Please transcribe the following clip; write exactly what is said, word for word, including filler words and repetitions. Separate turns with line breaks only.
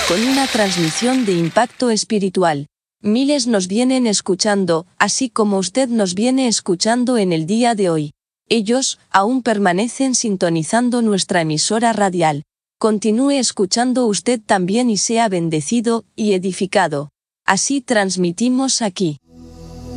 con una transmisión de impacto espiritual. Miles nos vienen escuchando, así como usted nos viene escuchando en el día de hoy. Ellos aún permanecen sintonizando nuestra emisora radial. Continúe escuchando usted también y sea bendecido y edificado. Así transmitimos aquí.